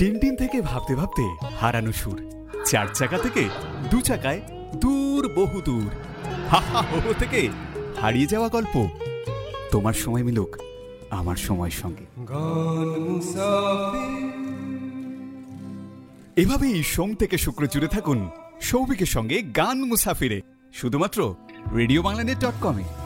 Tintin থেকে ভাবতে ভাবতে হারানো সুর, 4 চাকা থেকে 2 চাকায় দূর বহু দূর, হাহা হো হো থেকে হারিয়ে যাওয়া গল্প। তোমার সময় মিলুক আমার সময়ের সঙ্গে। এভাবেই সোম থেকে শুক্র জুড়ে থাকুন সৌভিকের সঙ্গে গান মুসাফিরে, শুধুমাত্র রেডিও বাংলানেট.com-এ।